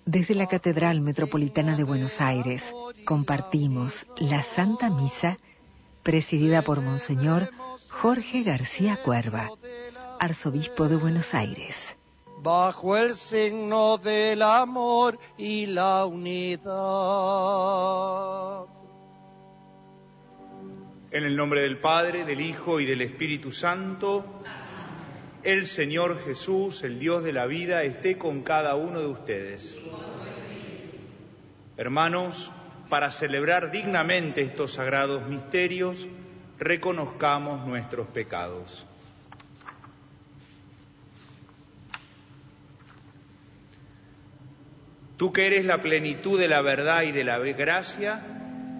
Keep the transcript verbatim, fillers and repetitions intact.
Desde la Catedral Metropolitana de Buenos Aires compartimos la Santa Misa presidida por Monseñor Jorge García Cuerva, arzobispo de Buenos Aires. Bajo el signo del amor y la unidad. En el nombre del Padre, del Hijo y del Espíritu Santo, el Señor Jesús, el Dios de la vida, esté con cada uno de ustedes. Hermanos, para celebrar dignamente estos sagrados misterios, reconozcamos nuestros pecados. Tú que eres la plenitud de la verdad y de la gracia,